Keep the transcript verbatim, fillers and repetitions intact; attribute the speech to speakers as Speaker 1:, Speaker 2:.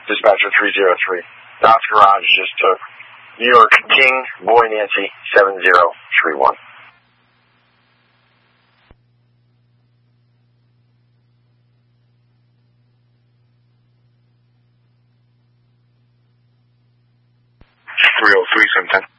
Speaker 1: Dispatcher three zero three. Knott's Garage just took New York King, Boy Nancy, seven zero three one. three oh three, seven ten.